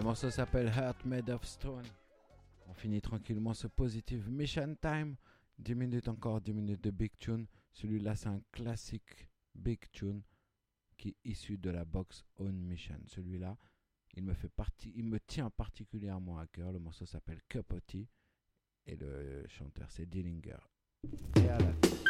morceau s'appelle Heart Made of Stone. On finit tranquillement ce Positive Mission Time. 10 minutes encore, 10 minutes de Big Tune. Celui-là, c'est un classique Big Tune qui est issu de la box Own Mission. Celui-là, il me tient particulièrement à cœur. Le morceau s'appelle Cup of Tea et le chanteur, c'est Dillinger. Et à la